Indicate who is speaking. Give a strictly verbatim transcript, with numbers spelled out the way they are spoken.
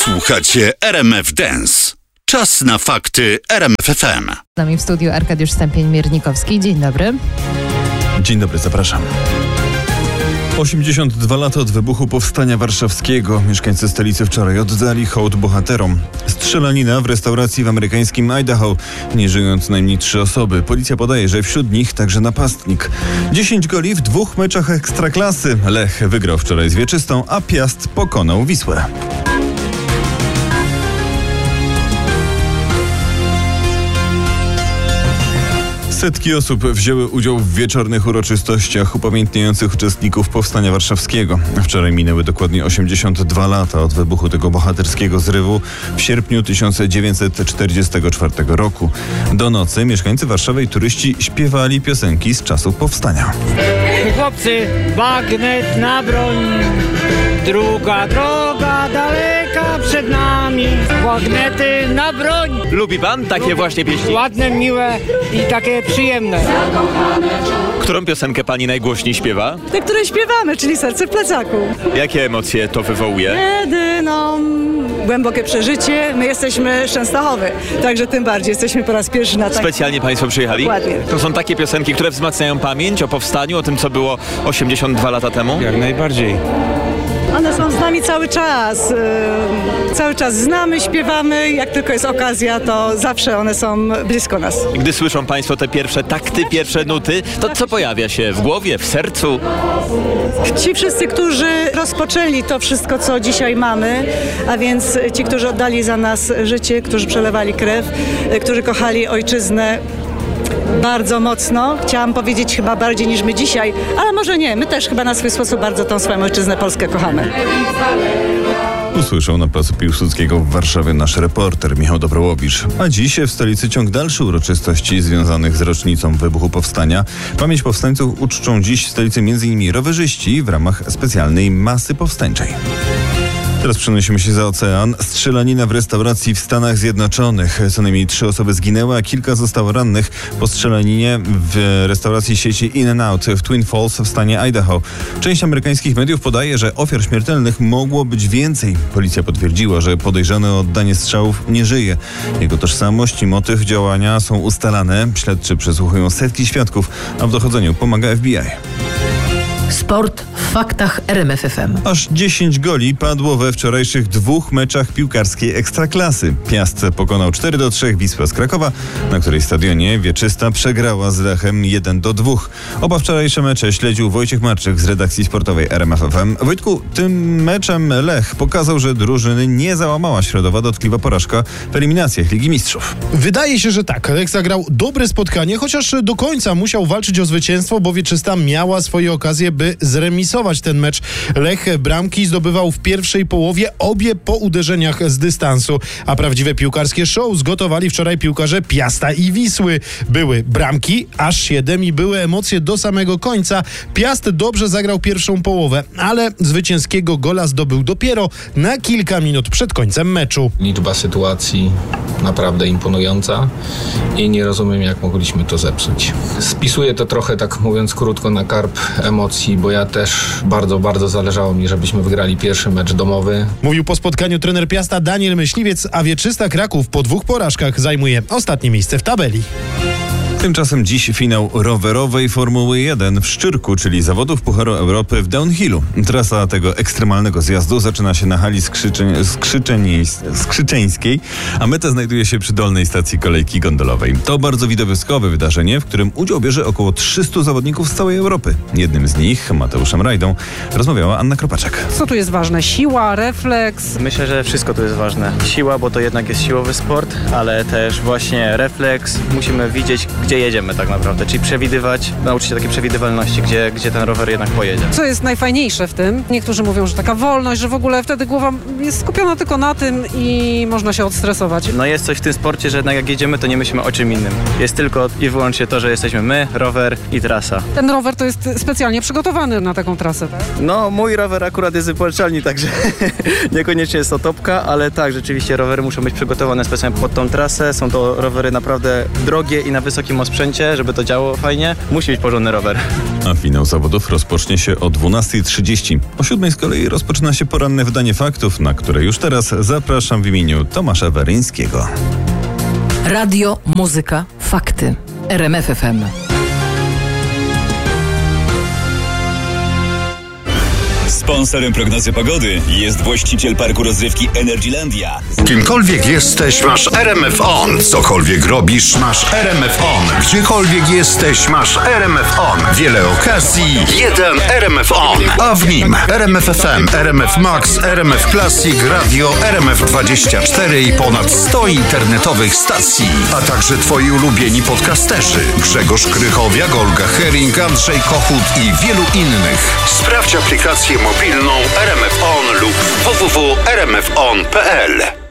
Speaker 1: Słuchacie R M F Dance. Czas na fakty R M F F M.
Speaker 2: Z nami w studiu Arkadiusz Stępień-Miernikowski. Dzień dobry.
Speaker 3: Dzień dobry, zapraszam. osiemdziesiąt dwa lata od wybuchu Powstania Warszawskiego. Mieszkańcy stolicy wczoraj oddali hołd bohaterom. Strzelanina w restauracji w amerykańskim Idaho. Nie żyją co najmniej trzy osoby. Policja podaje, że wśród nich także napastnik. dziesięć goli w dwóch meczach Ekstraklasy. Lech wygrał wczoraj z Wieczystą, a Piast pokonał Wisłę. Setki osób wzięły udział w wieczornych uroczystościach upamiętniających uczestników Powstania Warszawskiego. Wczoraj minęły dokładnie osiemdziesiąt dwa lata od wybuchu tego bohaterskiego zrywu w sierpniu tysiąc dziewięćset czterdziestego czwartego roku. Do nocy mieszkańcy Warszawy i turyści śpiewali piosenki z czasów powstania.
Speaker 4: Chłopcy, bagnet na broń, druga droga daleka przed nami, bagnety na broń.
Speaker 5: Lubi pan takie Lubi. właśnie pieśni?
Speaker 4: Ładne, miłe i takie przyjemne.
Speaker 5: Którą piosenkę pani najgłośniej śpiewa?
Speaker 6: Te, które śpiewamy, czyli Serce w plecaku.
Speaker 5: Jakie emocje to wywołuje?
Speaker 6: Jedyną głębokie przeżycie. My jesteśmy z Częstochowy, także tym bardziej jesteśmy po raz pierwszy na tak.
Speaker 5: Specjalnie państwo przyjechali?
Speaker 6: Dokładnie.
Speaker 5: To są takie piosenki, które wzmacniają pamięć o powstaniu, o tym, co było osiemdziesiąt dwa lata temu?
Speaker 7: Jak najbardziej.
Speaker 6: One są z nami cały czas. Yy, cały czas znamy, śpiewamy. Jak tylko jest okazja, to zawsze one są blisko nas.
Speaker 5: Gdy słyszą państwo te pierwsze takty, pierwsze nuty, to co pojawia się w głowie, w sercu?
Speaker 6: Ci wszyscy, którzy rozpoczęli to wszystko, co dzisiaj mamy, a więc ci, którzy oddali za nas życie, którzy przelewali krew, którzy kochali ojczyznę bardzo mocno. Chciałam powiedzieć chyba bardziej niż my dzisiaj, ale może nie. My też chyba na swój sposób bardzo tą swoją ojczyznę Polskę kochamy.
Speaker 3: Usłyszał na placu Piłsudskiego w Warszawie nasz reporter Michał Dobrołowicz. A dziś w stolicy ciąg dalszych uroczystości związanych z rocznicą wybuchu Powstania. Pamięć powstańców uczczą dziś w stolicy m.in. rowerzyści w ramach specjalnej masy powstańczej. Teraz przenosimy się za ocean. Strzelanina w restauracji w Stanach Zjednoczonych. Co najmniej trzy osoby zginęły, a kilka zostało rannych po strzelaninie w restauracji sieci In-N-Out w Twin Falls w stanie Idaho. Część amerykańskich mediów podaje, że ofiar śmiertelnych mogło być więcej. Policja potwierdziła, że podejrzany o oddanie strzałów nie żyje. Jego tożsamość i motyw działania są ustalane. Śledczy przesłuchują setki świadków, a w dochodzeniu pomaga F B I.
Speaker 8: Sport w faktach R M F F M.
Speaker 3: Aż dziesięć goli padło we wczorajszych dwóch meczach piłkarskiej Ekstraklasy. Piast pokonał cztery do trzech Wisłę z Krakowa, na której stadionie Wieczysta przegrała z Lechem jeden do dwóch. Oba wczorajsze mecze śledził Wojciech Marczyk z redakcji sportowej R M F F M. Wojtku, tym meczem Lech pokazał, że drużyny nie załamała środowa dotkliwa porażka w eliminacjach Ligi Mistrzów.
Speaker 9: Wydaje się, że tak. Lech zagrał dobre spotkanie, chociaż do końca musiał walczyć o zwycięstwo, bo Wieczysta miała swoje okazje, by zremisować ten mecz. Lech bramki zdobywał w pierwszej połowie, obie po uderzeniach z dystansu, a prawdziwe piłkarskie show zgotowali wczoraj piłkarze Piasta i Wisły. Były bramki, aż siedem i były emocje do samego końca. Piast dobrze zagrał pierwszą połowę, ale zwycięskiego gola zdobył dopiero na kilka minut przed końcem meczu.
Speaker 7: Liczba sytuacji naprawdę imponująca i nie rozumiem, jak mogliśmy to zepsuć. Spisuję to trochę, tak mówiąc krótko, na karb emocji, bo ja też bardzo, bardzo zależało mi, żebyśmy wygrali pierwszy mecz domowy.
Speaker 9: Mówił po spotkaniu trener Piasta Daniel Myśliwiec, a Wieczysta Kraków po dwóch porażkach zajmuje ostatnie miejsce w tabeli.
Speaker 3: Tymczasem dziś finał rowerowej Formuły jeden w Szczyrku, czyli zawodów Pucharu Europy w downhillu. Trasa tego ekstremalnego zjazdu zaczyna się na hali Skrzyczeń, Skrzyczeń, Skrzyczeńskiej, a meta znajduje się przy dolnej stacji kolejki gondolowej. To bardzo widowiskowe wydarzenie, w którym udział bierze około trzystu zawodników z całej Europy. Jednym z nich, Mateuszem Rajdą, rozmawiała Anna Kropaczek.
Speaker 10: Co tu jest ważne? Siła, refleks?
Speaker 11: Myślę, że wszystko tu jest ważne. Siła, bo to jednak jest siłowy sport, ale też właśnie refleks. Musimy widzieć, gdzie jedziemy tak naprawdę, czyli przewidywać, nauczyć się takiej przewidywalności, gdzie, gdzie ten rower jednak pojedzie.
Speaker 10: Co jest najfajniejsze w tym? Niektórzy mówią, że taka wolność, że w ogóle wtedy głowa jest skupiona tylko na tym i można się odstresować.
Speaker 11: No jest coś w tym sporcie, że jednak jak jedziemy, to nie myślimy o czym innym. Jest tylko i wyłącznie to, że jesteśmy my, rower i trasa.
Speaker 10: Ten rower to jest specjalnie przygotowany na taką trasę, tak?
Speaker 11: No, mój rower akurat jest wypożyczalni, także niekoniecznie jest to topka, ale tak, rzeczywiście rowery muszą być przygotowane specjalnie pod tą trasę. Są to rowery naprawdę drogie i na wysokim o sprzęcie, żeby to działało fajnie, musi być porządny rower.
Speaker 3: A finał zawodów rozpocznie się o dwunasta trzydzieści. O siódmej z kolei rozpoczyna się poranne wydanie faktów, na które już teraz zapraszam w imieniu Tomasza Weryńskiego.
Speaker 8: Radio, muzyka, fakty. R M F F M.
Speaker 12: Sponsorem prognozy pogody jest właściciel parku rozrywki Energylandia.
Speaker 1: Kimkolwiek jesteś, masz R M F On. Cokolwiek robisz, masz R M F On. Gdziekolwiek jesteś, masz R M F On. Wiele okazji, jeden R M F On. A w nim R M F F M, R M F Max, R M F Classic, Radio, R M F dwadzieścia cztery i ponad sto internetowych stacji. A także twoi ulubieni podcasterzy. Grzegorz Krychowiak, Olga Hering, Andrzej Kochut i wielu innych. Sprawdź aplikację mobilną R M F On lub w w w kropka r m f on kropka p l.